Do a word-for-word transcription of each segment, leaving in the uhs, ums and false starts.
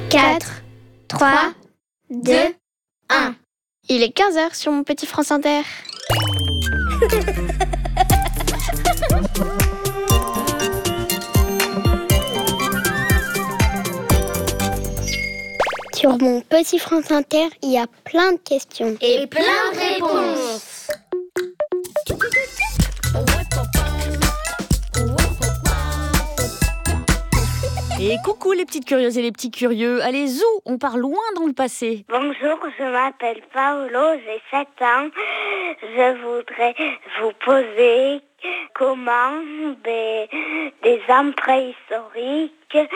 quatre, trois, deux, un. Il est quinze heures sur mon petit France Inter. Sur mon petit France Inter, il y a plein de questions. Et plein de réponses. Et coucou les petites curieuses et les petits curieux. Allez, zou, on part loin dans le passé. Bonjour, je m'appelle Paolo, j'ai sept ans. Je voudrais vous poser comment des, des hommes préhistoriques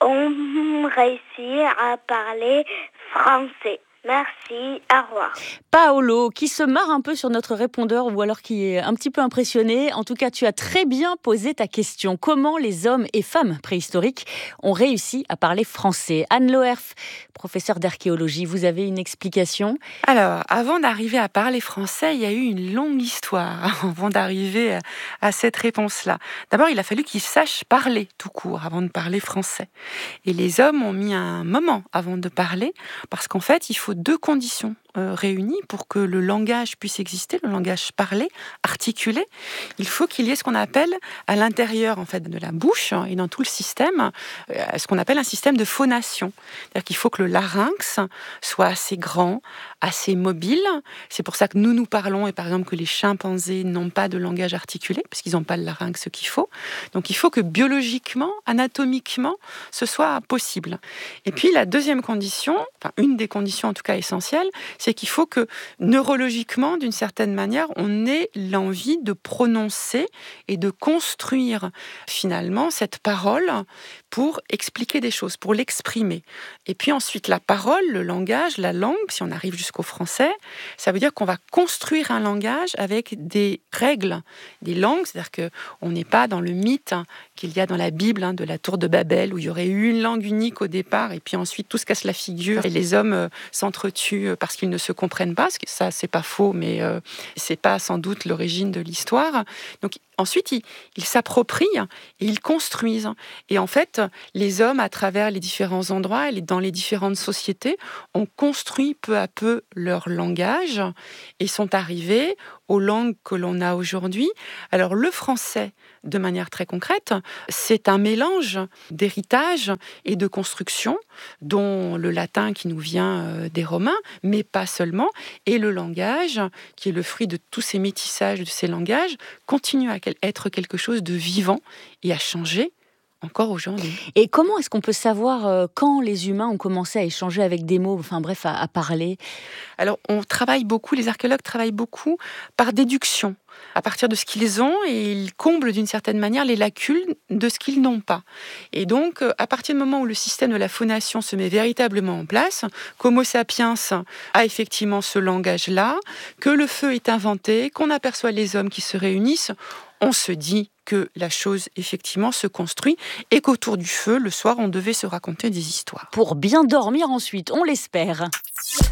ont réussi à parler français. Merci, au revoir. Paolo, qui se marre un peu sur notre répondeur ou alors qui est un petit peu impressionné. En tout cas, tu as très bien posé ta question. Comment les hommes et femmes préhistoriques ont réussi à parler français? Anne Loerf, professeure d'archéologie, vous avez une explication? Alors, avant d'arriver à parler français, il y a eu une longue histoire avant d'arriver à cette réponse-là. D'abord, il a fallu qu'ils sachent parler tout court avant de parler français. Et les hommes ont mis un moment avant de parler parce qu'en fait, il faut deux conditions euh, réunies pour que le langage puisse exister, le langage parlé, articulé. Il faut qu'il y ait ce qu'on appelle à l'intérieur en fait de la bouche et dans tout le système, euh, ce qu'on appelle un système de phonation. C'est-à-dire qu'il faut que le larynx soit assez grand, assez mobile. C'est pour ça que nous nous parlons et par exemple que les chimpanzés n'ont pas de langage articulé parce qu'ils n'ont pas le larynx qu'il faut. Donc il faut que biologiquement, anatomiquement, ce soit possible. Et puis la deuxième condition, enfin une des conditions en tout cas essentielles, c'est qu'il faut que neurologiquement, d'une certaine manière, on ait l'envie de prononcer et de construire finalement cette parole pour expliquer des choses, pour l'exprimer. Et puis ensuite, la parole, le langage, la langue, si on arrive jusqu'au français, ça veut dire qu'on va construire un langage avec des règles, des langues, c'est-à-dire qu'on n'est pas dans le mythe qu'il y a dans la Bible hein, de la tour de Babel, où il y aurait eu une langue unique au départ, et puis ensuite tout se casse la figure, et les hommes euh, s'entretuent parce qu'ils ne se comprennent pas, parce que ça, c'est pas faux, mais euh, c'est pas sans doute l'origine de l'histoire. Donc ensuite, ils, ils s'approprient et ils construisent. Et en fait, les hommes, à travers les différents endroits, et dans les différentes sociétés, ont construit peu à peu leur langage et sont arrivés aux langues que l'on a aujourd'hui. Alors le français, de manière très concrète, c'est un mélange d'héritage et de construction, dont le latin qui nous vient des Romains, mais pas seulement, et le langage, qui est le fruit de tous ces métissages, de ces langages, continue à être quelque chose de vivant et à changer encore aujourd'hui. Et comment est-ce qu'on peut savoir euh, quand les humains ont commencé à échanger avec des mots, enfin bref, à, à parler? Alors, on travaille beaucoup, les archéologues travaillent beaucoup par déduction, à partir de ce qu'ils ont, et ils comblent d'une certaine manière les lacunes de ce qu'ils n'ont pas. Et donc, à partir du moment où le système de la phonation se met véritablement en place, qu'Homo sapiens a effectivement ce langage-là, que le feu est inventé, qu'on aperçoit les hommes qui se réunissent, on se dit que la chose, effectivement, se construit et qu'autour du feu, le soir, on devait se raconter des histoires. Pour bien dormir ensuite, on l'espère.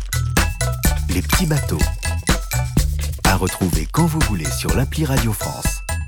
Les petits bateaux. À retrouver quand vous voulez sur l'appli Radio France.